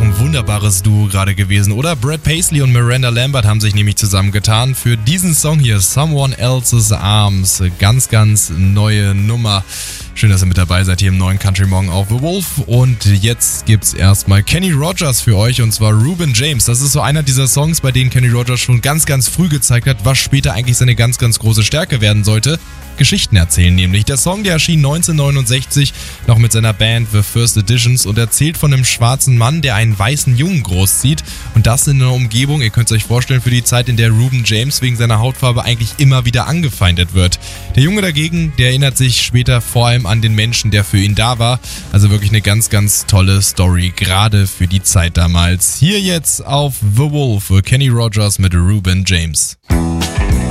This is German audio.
ein wunderbares Duo gerade gewesen, oder? Brad Paisley und Miranda Lambert haben sich nämlich zusammengetan für diesen Song hier, Someone Else's Arms. Ganz, ganz neue Nummer. Schön, dass ihr mit dabei seid hier im neuen Country Morgen auf The Wolf. Und jetzt gibt's erstmal Kenny Rogers für euch, und zwar Reuben James. Das ist so einer dieser Songs, bei denen Kenny Rogers schon ganz, ganz früh gezeigt hat, was später eigentlich seine ganz, ganz große Stärke werden sollte. Geschichten erzählen nämlich. Der Song, der erschien 1969 noch mit seiner Band The First Editions und erzählt von einem schwarzen Mann, der einen weißen Jungen großzieht, und das in einer Umgebung, ihr könnt es euch vorstellen, für die Zeit, in der Reuben James wegen seiner Hautfarbe eigentlich immer wieder angefeindet wird. Der Junge dagegen, der erinnert sich später vor allem an den Menschen, der für ihn da war. Also wirklich eine ganz, ganz tolle Story, gerade für die Zeit damals. Hier jetzt auf The Wolf, Kenny Rogers mit Reuben James.